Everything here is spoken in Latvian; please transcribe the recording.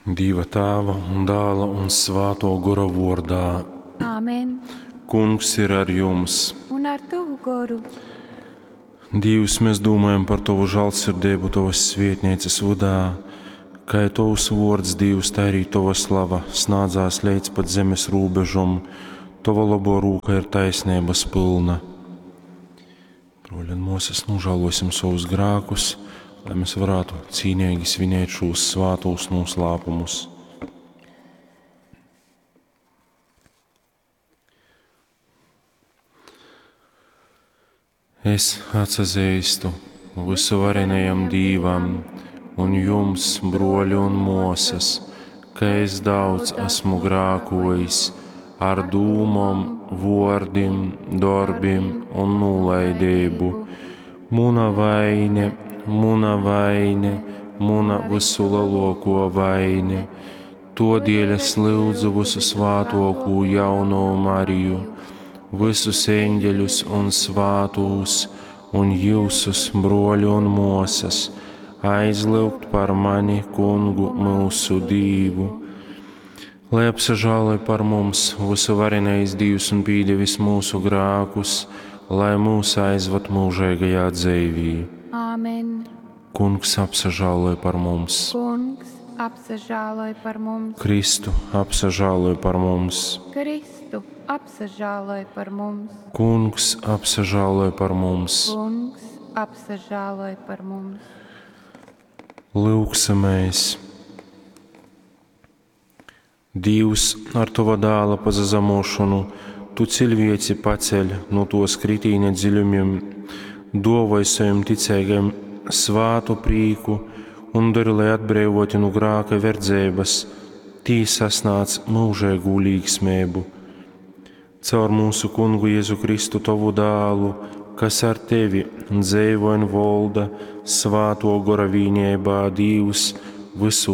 Dieva tēva un dēla un svāto gara vārdā. Āmen. Kungs ir ar jums. Un ar tavu goru. Dievs, mēs domājam par tavu žēlsirdību tavas svētnīcas vadā, kā tavs vārds Dievs, tā arī tava slava snādzās līdz pat zemes robežam, tava labo rūka ir taisnības pilna. Broļi un mūsas, nožēlosim savus grēkus, lai mēs varētu cīnīgi svinēt šos svātos noslēpumus. Es atsazīstu visuvarenajam Dievam un jums, broļi un mūsas, ka es daudz esmu grēkojis ar dūmam, vārdiem, darbiem un nolaidību. Muna vaine, muna visu lielāko vaine. Todēļ es lūdzu visu svātoko jauno Mariju, visus eņģeļus un svātos, un jūsus, broļi un mūsas, aizlūgt par mani, Kungu, mūsu Dievu. Lai apsažāloj par mums visuvarenais Dievs un pīdevis mūsu grēkus, lai mūs aizved mūžīgajā dzīvī. Āmen. Kungs apsažāloj par mums. Kungs apsažāloj par mums. Kristu apsažāloj par mums. Kristu apsažāloj par mums. Kungs apsažāloj par mums. Kungs apsažāloj par mums. Lūksimies. Dievs, ar tava dēla pazazemošanu, tu cilvēci paceļ no tos kritīņa dziļumiem, dāvāj saviem ticīgiem svātu prīku un dari, lai atbrīvoti no grēka verdzības, tī sasnāc mūžīgu līgsmību. Caur mūsu Kungu Jēzu Kristu, tavu dēlu, kas ar tevi dzīvo un valda svāto gara vienībā, Dievs, visu